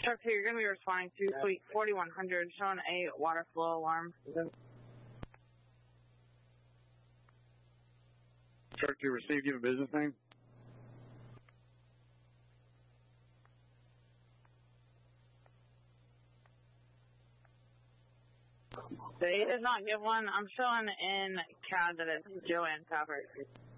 Shark 2, you're going to be responding to Suite 4100, showing a water flow alarm. Shark 2, receive, give a business name. They did not give one. I'm showing in CAD that it's Joanne Patrick.